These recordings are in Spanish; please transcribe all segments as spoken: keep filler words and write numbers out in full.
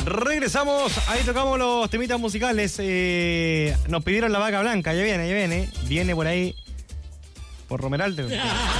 Regresamos, ahí tocamos los temitas musicales. Eh, nos pidieron la vaca blanca, ya viene, ya viene. Viene por ahí, por Romeralde.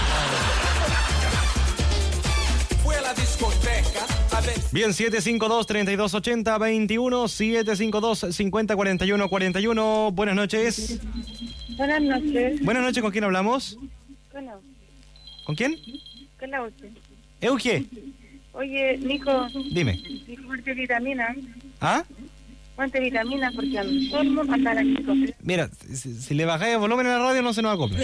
Bien, siete cinco dos, tres dos ocho cero, veintiuno, siete cinco dos, cincuenta, cuarenta y uno, cuarenta y uno. Buenas noches. Buenas noches. Buenas noches, ¿con quién hablamos? Con la ¿Con quién? Con la Euge. Euge. Oye, Nico. Dime. Nico, ponte vitamina. ¿Ah? Ponte vitamina porque al todo el mundo anda la Nico. Mira, si, si le bajáis el volumen a la radio no se nos acopla.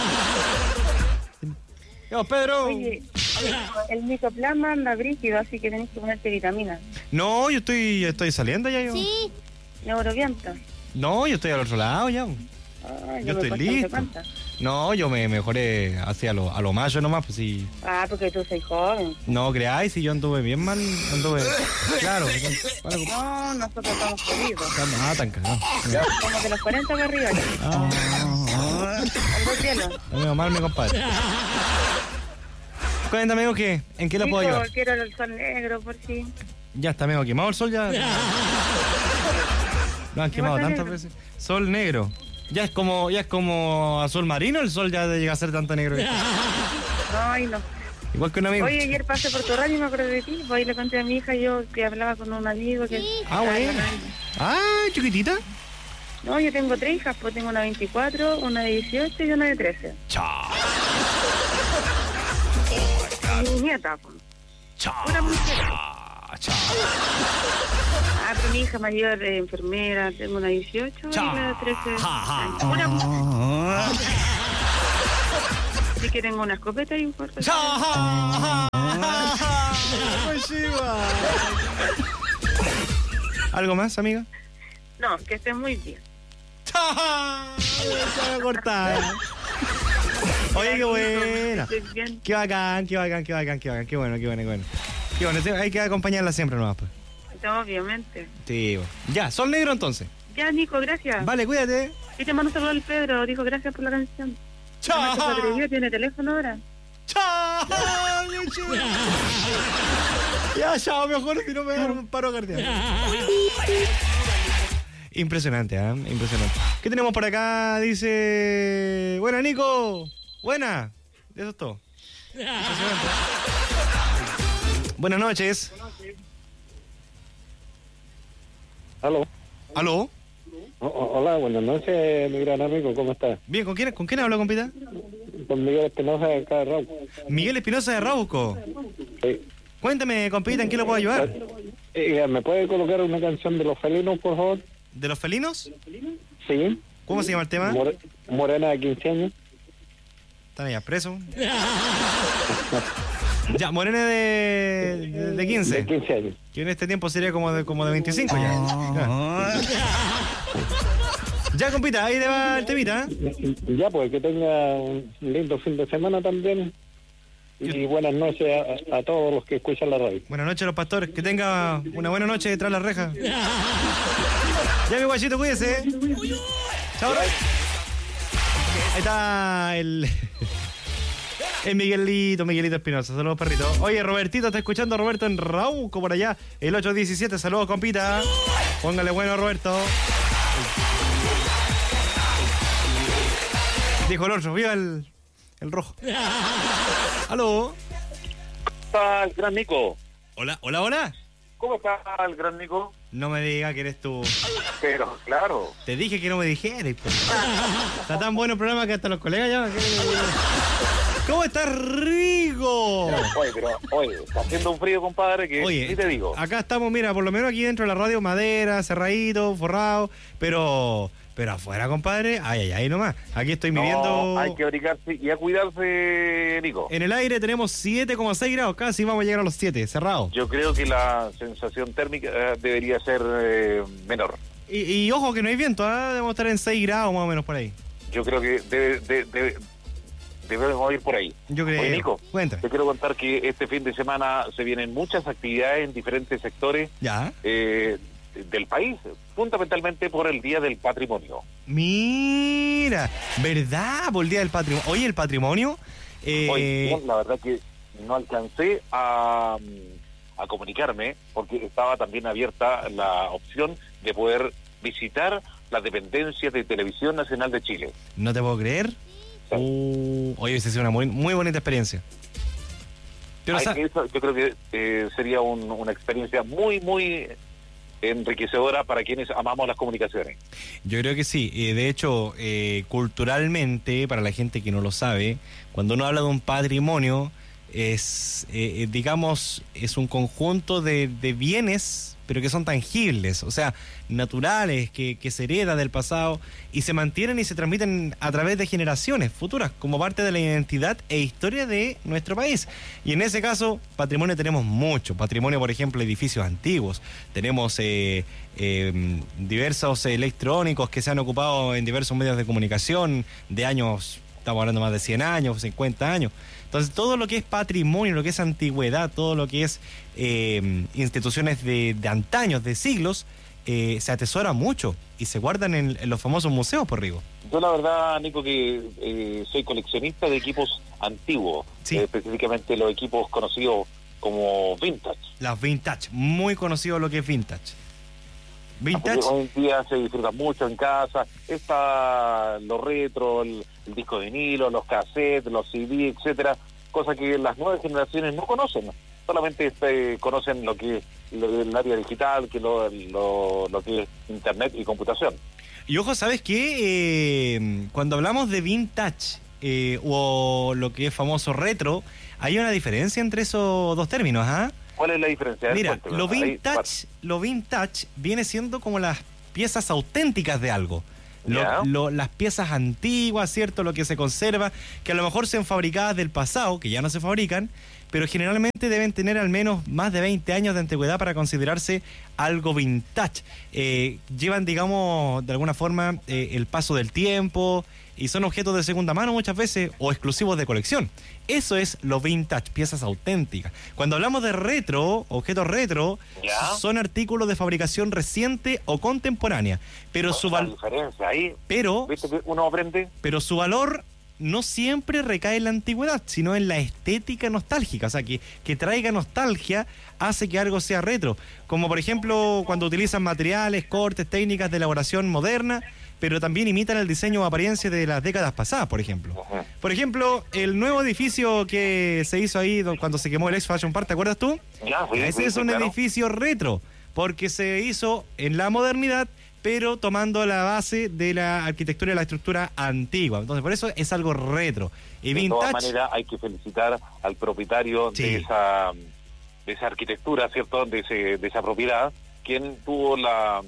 Yo, Pedro. Oye, el micoplasma anda brígido, así que tenés que ponerte vitamina. No, yo estoy, estoy saliendo ya. Yo. Sí. Neuroviento. No, yo estoy al otro lado ya. Ah, yo yo estoy listo. No, yo me mejoré hacia lo, a lo mayo nomás, pues sí. Ah, porque tú soy joven. No creáis, si yo anduve bien mal, anduve. Claro. Para... No, nosotros estamos jodidos. Ah, tan cagado. Como de los cuarenta para arriba. Ah, Algo cielo. Amigo mal, mi compadre. Cuéntame, amigo, ¿qué? ¿En qué lo puedo ayudar? Quiero el sol negro, por si. Ya está, amigo, quemado el sol ya. Lo han quemado tantas negro? veces. Sol negro. Ya es como, ya es como azul marino, el sol ya llega a ser tanto negro. Ay, no. Igual que un amigo. Oye, ayer pasé por tu radio y me acordé de ti. Pues ahí le conté a mi hija yo que hablaba con un amigo que. Ah, bueno. Ah, chiquitita. No, yo tengo tres hijas, pues tengo una de veinticuatro, una de dieciocho y una de trece. Chao. Mi nieta, pues. Chao. Una mujer. Chao. Ah, pero mi hija mayor es enfermera, tengo una de dieciocho Chao. y una de trece años. Una mujer. Sí que tengo una escopeta y un fuerte. ¡Chao! ¿Algo más, amiga? No, que estés muy bien. ¡Chao! Se va a cortar. Oye, qué buena. Qué bacán, qué bacán, qué bacán, qué bacán. Qué bueno, qué bueno, qué bueno. Qué bueno, hay que acompañarla siempre nomás, pues. Obviamente. Sí, bueno. Ya, sol negro entonces. Ya, Nico, gracias. Vale, cuídate. Y te mando un saludo al Pedro, dijo gracias por la canción. ¡Chao! ¿Tiene teléfono ahora? ¡Chao! Ya, chao, mejor si no me da un paro cardíaco. Impresionante, ¿eh? Impresionante. ¿Qué tenemos por acá? Dice... Buena, Nico. Buena. Eso es todo. Impresionante. Buenas noches. ¿Aló? ¿Aló? O, hola, buenas noches, mi gran amigo, ¿cómo estás? Bien, ¿con quién, ¿con quién hablo, compita? Con Miguel Espinosa de acá de Rauco. Miguel Espinosa de Rauco. Sí. Cuéntame, compita, ¿en qué lo puedo ayudar? Eh, ¿Me puede colocar una canción de Los Felinos, por favor? ¿De Los Felinos? Sí. ¿Cómo se llama el tema? More, Morena de quince años. Están allá presos. Ya, Morena de, de, de quince. De quince años. Que en este tiempo sería como de, como de veinticinco ya. Ya, ya compita, ahí le va el temita. Ya, pues, que tenga un lindo fin de semana también. Y buenas noches a, a todos los que escuchan la radio. Buenas noches a los pastores. Que tenga una buena noche detrás de la reja. Ya, mi guachito, cuídese. Chao. Ahí está el... El Miguelito, Miguelito Espinosa. Saludos, perrito. Oye, Robertito, está escuchando a Roberto en Rauco por allá. El ocho diecisiete. Saludos, compita. Póngale bueno, Roberto. Dijo el otro. Viva el, el rojo. ¿Aló? ¿Cómo está el gran Nico? Hola, hola, hola. ¿Cómo está el gran Nico? No me digas que eres tú. Pero, claro. Te dije que no me dijeras. Está tan bueno el programa que hasta los colegas ya... ¿Cómo estás, Rico? Oye, pero, oye, está haciendo un frío, compadre, que oye, sí te digo. Acá estamos, mira, por lo menos aquí dentro de la radio, madera, cerradito, forrado, pero pero afuera, compadre, ay, ay, ay, nomás. Aquí estoy midiendo... No, hay que abrigarse y a cuidarse, Nico. En el aire tenemos siete coma seis grados, casi vamos a llegar a los siete, cerrado. Yo creo que la sensación térmica eh, debería ser eh, menor. Y, y ojo que no hay viento, ¿eh? Debemos estar en seis grados más o menos por ahí. Yo creo que debe... debe, debe debemos ir por ahí. Yo creo. Oye, Nico, cuenta. Te quiero contar que este fin de semana se vienen muchas actividades en diferentes sectores ya eh, del país, fundamentalmente por el Día del Patrimonio. Mira, ¿verdad? Por el Día del Patrimonio. Oye, el patrimonio... Eh... Oye, la verdad que no alcancé a, a comunicarme, porque estaba también abierta la opción de poder visitar las dependencias de Televisión Nacional de Chile. ¿No te puedo creer? Sí. Uh, oye, esa ha sido una muy, muy bonita experiencia. Pero, Ay, sa- eso, yo creo que eh, sería un, una experiencia muy, muy enriquecedora para quienes amamos las comunicaciones. Yo creo que sí. Eh, de hecho, eh, culturalmente, para la gente que no lo sabe, cuando uno habla de un patrimonio, es, eh, eh, digamos, es un conjunto de, de bienes, pero que son tangibles, o sea, naturales, que, que se hereda del pasado y se mantienen y se transmiten a través de generaciones futuras, como parte de la identidad e historia de nuestro país. Y en ese caso, patrimonio tenemos mucho. Patrimonio, por ejemplo, edificios antiguos. Tenemos eh, eh, diversos electrónicos que se han ocupado en diversos medios de comunicación de años, estamos hablando más de cien años, cincuenta años. Entonces, todo lo que es patrimonio, lo que es antigüedad, todo lo que es eh, instituciones de, de antaños, de siglos, eh, se atesora mucho y se guardan en, en los famosos museos, por Rigo. Yo la verdad, Nico, que eh, soy coleccionista de equipos antiguos, Sí. eh, específicamente los equipos conocidos como vintage. Las vintage, muy conocido lo que es vintage. Vintage, Porque hoy en día se disfruta mucho en casa, está lo retro, el, el disco de vinilo, los cassettes, los C D, etcétera, cosas que las nuevas generaciones no conocen, solamente este, conocen lo que lo, el área digital, que lo, lo, lo que es internet y computación. y ojo, ¿sabes qué? Eh, cuando hablamos de vintage eh, o lo que es famoso retro, hay una diferencia entre esos dos términos, ¿ah? ¿Cuál es la diferencia? A ver, Mira, cuénteme. lo Ahí, vintage, lo vintage viene siendo como las piezas auténticas de algo. Lo- Ya. lo- las piezas antiguas, ¿cierto? Lo que se conserva, que a lo mejor sean fabricadas del pasado, que ya no se fabrican, pero generalmente deben tener al menos más de veinte años de antigüedad para considerarse algo vintage. Eh, llevan, digamos, de alguna forma eh, el paso del tiempo y son objetos de segunda mano muchas veces o exclusivos de colección. Eso es lo vintage, piezas auténticas. Cuando hablamos de retro, objetos retro, Ya. son artículos de fabricación reciente o contemporánea, pero su la val- diferencia ahí, pero ¿viste que uno aprende? pero su valor no siempre recae en la antigüedad, sino en la estética nostálgica. O sea, que, que traiga nostalgia hace que algo sea retro. Como por ejemplo, cuando utilizan materiales, cortes, técnicas de elaboración moderna, pero también imitan el diseño o apariencia de las décadas pasadas, por ejemplo. Ujú. Por ejemplo, el nuevo edificio que se hizo ahí do- cuando se quemó el ex Fashion Park, ¿te acuerdas tú? Ya, sí, Ese sí, es sí, un claro. edificio retro, porque se hizo en la modernidad, pero tomando la base de la arquitectura y la estructura antigua. Entonces, por eso es algo retro. Y De todas vintage, maneras, hay que felicitar al propietario Sí. de esa de esa arquitectura, ¿cierto? De, ese, de esa propiedad, quien tuvo la,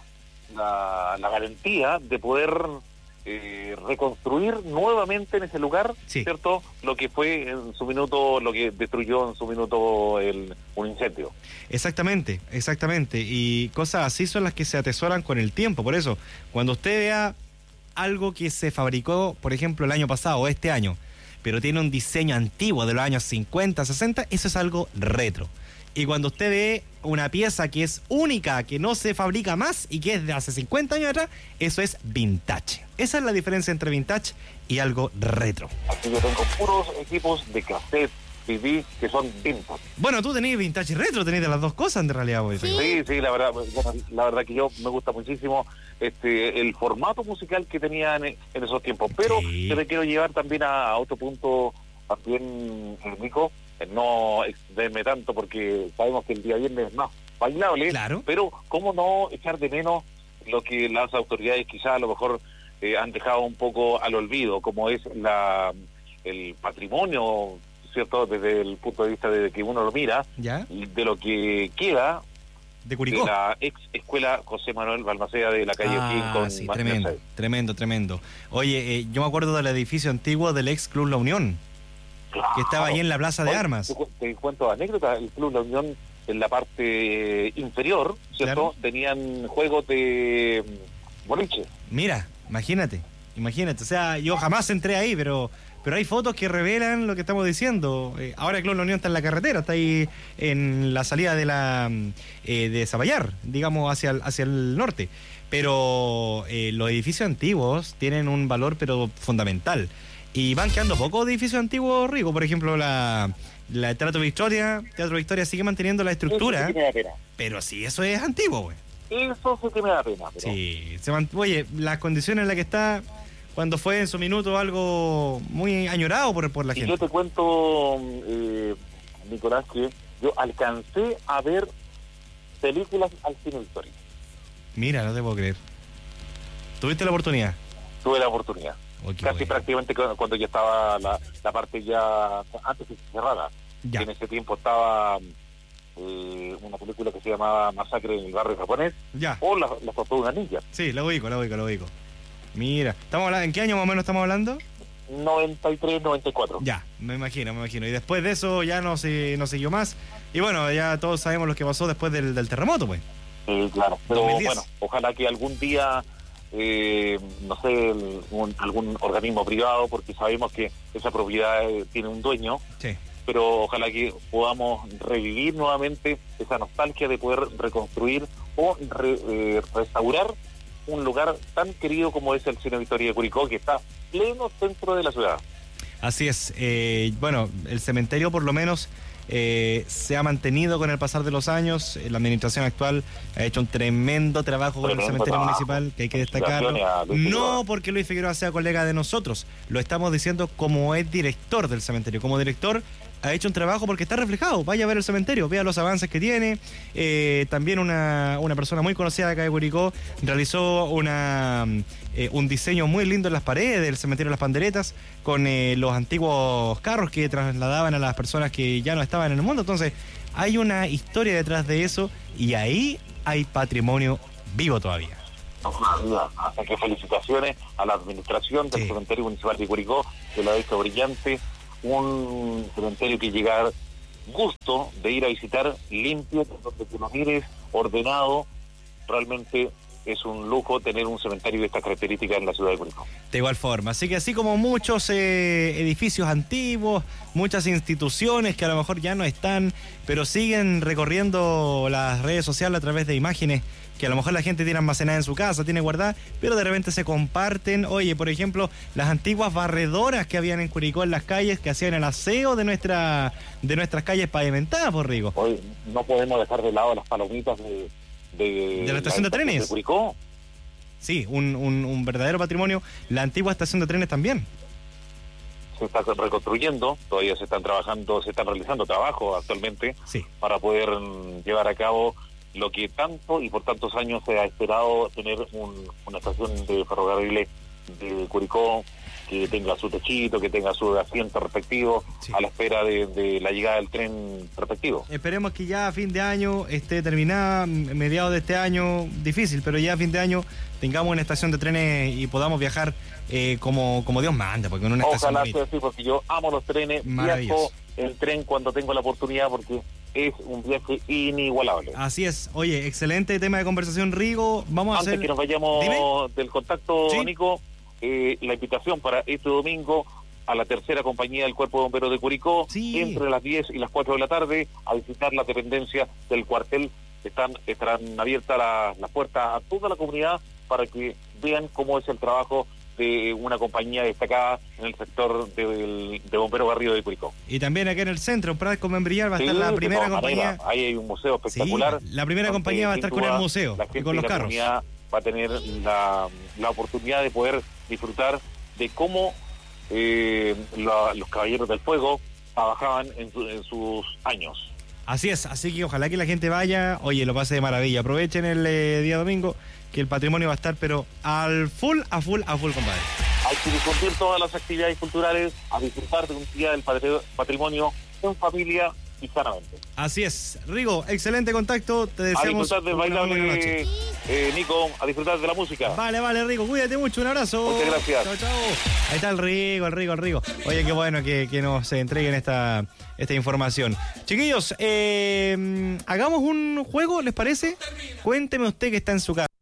la, la valentía de poder eh, reconstruir nuevamente en ese lugar, Sí. ¿cierto? Lo que fue en su minuto, lo que destruyó en su minuto el, un incendio. exactamente, exactamente. Y cosas así son las que se atesoran con el tiempo. Por eso, cuando usted vea algo que se fabricó, por ejemplo, el año pasado o este año, pero tiene un diseño antiguo de los años cincuenta, sesenta, eso es algo retro. Y cuando usted ve una pieza que es única, que no se fabrica más y que es de hace cincuenta años atrás, eso es vintage. Esa es la diferencia entre vintage y algo retro. Así que tengo puros equipos de cassette, C D, que son vintage. Bueno, tú tenés vintage y retro, tenés de las dos cosas en realidad, güey. Sí, sí, la verdad, bueno, la verdad que yo me gusta muchísimo este el formato musical que tenían en, en esos tiempos, pero Sí. yo te quiero llevar también a, a otro punto también, eh, Nico, eh, no extenderme tanto porque sabemos que el día viernes es más bailable, Claro. pero cómo no echar de menos lo que las autoridades quizás a lo mejor eh, han dejado un poco al olvido, como es la el patrimonio, ¿cierto? Desde el punto de vista de que uno lo mira, ¿Ya? de lo que queda De de Curicó. la ex escuela José Manuel Balmaceda de la calle O'Higgins Ah, con sí, Ma- tremendo, Mercedes. tremendo, tremendo. Oye, eh, yo me acuerdo del edificio antiguo del ex Club La Unión, que estaba ahí en la Plaza de Oye, Armas. Te, cu- te cuento anécdota, el Club La Unión en la parte inferior, ¿cierto? Claro. Tenían juegos de mm, boliche. Mira, imagínate, imagínate. O sea, yo jamás entré ahí, pero pero hay fotos que revelan lo que estamos diciendo. Eh, ahora el Club La Unión está en la carretera, está ahí en la salida de la mm, eh, de Zapallar, digamos, hacia el, hacia el norte. Pero eh, los edificios antiguos tienen un valor pero fundamental. Y van quedando pocos edificios antiguos ricos. Por ejemplo, la, la Teatro Victoria. Teatro Victoria sigue manteniendo la estructura. Eso sí que me da pena. Pero sí, eso es antiguo, güey. Eso sí que me da pena. Pero... Sí, se mant- oye, las condiciones en las que está, cuando fue en su minuto algo muy añorado por, por la y gente. yo te cuento, eh, Nicolás, que yo alcancé a ver películas al Cine Victoria. Mira, no te puedo creer. ¿Tuviste la oportunidad? Tuve la oportunidad. Oh, qué Casi bueno. prácticamente cu- cuando ya estaba la, la parte ya antes de cerrada. Ya. En ese tiempo estaba eh, una película que se llamaba Masacre en el barrio japonés Ya, o Las la Tortugas Ninja. sí, la ubico, la ubico, la ubico. Mira, estamos hablando, ¿en qué año más o menos estamos hablando? noventa y tres, noventa y cuatro. Ya, me imagino, me imagino. Y después de eso ya no se no siguió más. Y bueno, ya todos sabemos lo que pasó después del, del terremoto, pues. Sí, claro. Pero dos mil diez. bueno, ojalá que algún día, eh, no sé, el- un- algún organismo privado, porque sabemos que esa propiedad eh, tiene un dueño, Sí. pero ojalá que podamos revivir nuevamente esa nostalgia de poder reconstruir o re- eh, restaurar un lugar tan querido como es el Cine Victoria de Curicó, que está pleno centro de la ciudad. Así es. Eh, bueno, el cementerio por lo menos eh, se ha mantenido con el pasar de los años. Eh, La administración actual ha hecho un tremendo trabajo con el Tremendo cementerio trabajo. municipal, que hay que destacarlo. Felicitaciones a Luis Figueroa. No porque Luis Figueroa sea colega de nosotros, lo estamos diciendo como es director del cementerio. Como director ha hecho un trabajo porque está reflejado. Vaya a ver el cementerio, vea los avances que tiene. Eh, también una, una persona muy conocida de acá de Curicó realizó una, eh, un diseño muy lindo en las paredes del cementerio de las Panderetas con eh, los antiguos carros que trasladaban a las personas que ya no estaban en el mundo. Entonces hay una historia detrás de eso y ahí hay patrimonio vivo todavía. Así que felicitaciones a la administración del Sí. cementerio municipal de Curicó, que lo ha hecho brillante. Un cementerio que llega a dar gusto de ir a visitar limpio, donde tú lo mires, ordenado. Realmente es un lujo tener un cementerio de estas características en la ciudad de Curicó. De igual forma, así que así como muchos eh, edificios antiguos, muchas instituciones que a lo mejor ya no están, pero siguen recorriendo las redes sociales a través de imágenes que a lo mejor la gente tiene almacenadas en su casa, tiene guardadas, pero de repente se comparten. Oye, por ejemplo, las antiguas barredoras que habían en Curicó en las calles, que hacían el aseo de nuestra de nuestras calles pavimentadas, por Rigo. Hoy no podemos dejar de lado las palomitas de, de, ¿De la estación de trenes? de Curicó. Sí, un, un, un verdadero patrimonio. La antigua estación de trenes también. Se está reconstruyendo, todavía se están trabajando, se están realizando trabajos actualmente Sí. para poder mm, llevar a cabo lo que tanto y por tantos años se ha esperado, tener un, una estación de ferrocarriles de Curicó que tenga su techito, que tenga su asiento respectivo, Sí. a la espera de, de la llegada del tren respectivo. Esperemos que ya a fin de año esté terminada, m- mediados de este año, difícil, pero ya a fin de año tengamos una estación de trenes y podamos viajar eh, como, como Dios manda, porque en una estación Ojalá bonita. sea así, porque yo amo los trenes, Maravilloso. viajo en tren cuando tengo la oportunidad, porque es un viaje inigualable. Así es. Oye, excelente tema de conversación, Rigo. Vamos a Antes hacer... que nos vayamos Dime. del contacto, Sí. Nico, eh, la invitación para este domingo a la tercera compañía del Cuerpo de Bomberos de Curicó, Sí. entre las diez y las cuatro de la tarde, a visitar la dependencia del cuartel. Están, estarán abiertas la- las puertas a toda la comunidad para que vean cómo es el trabajo de una compañía destacada en el sector del, de Bomberos Barrio de Curicó. Y también acá en el centro, en Prat con Membrillar, va a Sí, estar la de primera todas compañía... maneras, ahí hay un museo espectacular. Sí, la primera donde, compañía va a sin estar con duda, el museo la y gente con los de la carros. comunidad va a tener la, la oportunidad de poder disfrutar de cómo eh, la- los caballeros del fuego trabajaban en, su- en sus años. Así es, así que ojalá que la gente vaya, oye, lo pase de maravilla. Aprovechen el eh, día domingo, que el patrimonio va a estar, pero al full, a full, a full, compadre. Hay que difundir todas las actividades culturales, a disfrutar de un día del patri- patrimonio en familia y sanamente. Así es. Rigo, excelente contacto, te A deseamos disfrutar del una buena noche. bailable, eh, Nico, a disfrutar de la música. Vale, vale, Rigo, cuídate mucho, un abrazo. Muchas gracias. Chao, chao. Ahí está el Rigo, el Rigo, el Rigo. Oye, qué bueno que, que nos entreguen esta, esta información. Chiquillos, eh, hagamos un juego, ¿les parece? Cuénteme usted que está en su casa.